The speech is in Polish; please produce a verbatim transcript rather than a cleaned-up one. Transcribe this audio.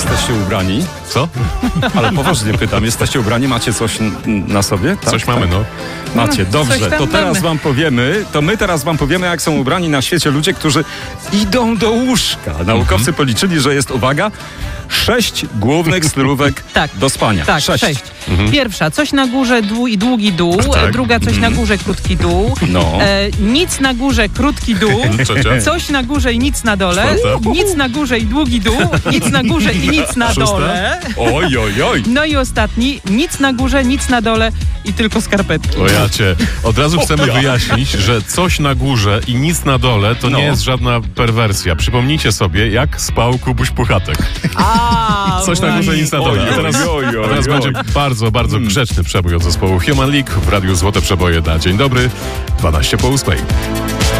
Jesteście ubrani? Co? Ale poważnie pytam, jesteście ubrani? Macie coś n- na sobie? Tak? Coś mamy, no. Macie, dobrze. Coś tam To teraz mamy. wam powiemy, to my teraz wam powiemy, jak są ubrani na świecie ludzie, którzy idą do łóżka. Naukowcy Mhm. policzyli, że jest, uwaga, sześć głównych stylówek Tak. do spania. Tak, sześć. sześć. Pierwsza, coś na górze dłu- i długi dół. Tak. E, Druga, coś na górze, krótki dół. No. E, nic na górze, krótki dół. Trzecia. Coś na górze i nic na dole. Czwarta. Nic na górze i długi dół. Nic na górze i nic na Szósta. dole. Oj, oj, oj. No i ostatni, nic na górze, nic na dole i tylko skarpetki. O ja cię. Od razu chcemy wyjaśnić, że coś na górze i nic na dole to No. nie jest żadna perwersja. Przypomnijcie sobie, jak spał Kubuś Puchatek. A, Coś na górze i nic na dole. A teraz, Oj, oj, oj, teraz oj. będzie bardzo, bardzo grzeczny przebój od zespołu Human League w Radiu Złote Przeboje na Dzień Dobry, dwanaście po ósmej.